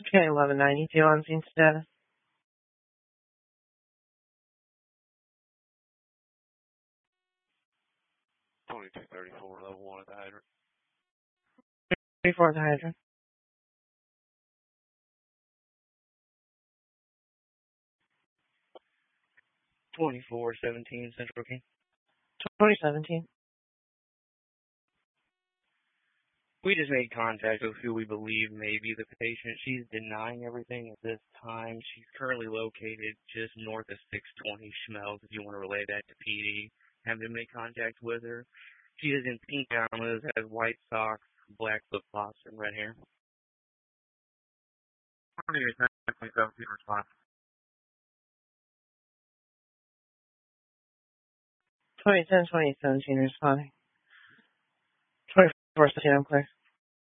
Okay, 1192 on scene status. 2234, level 1 at the hydrant. 34 at the hydrant. 2417, Central King. 2017. We just made contact with who we believe may be the patient. She's denying everything at this time. She's currently located just north of 620 Schmelz. If you want to relay that to PD, have them make contact with her. She is in pink pajamas, has white socks, black flip-flops, and red hair. 2817 response. 2010, 2017 responding. 2417, I'm clear.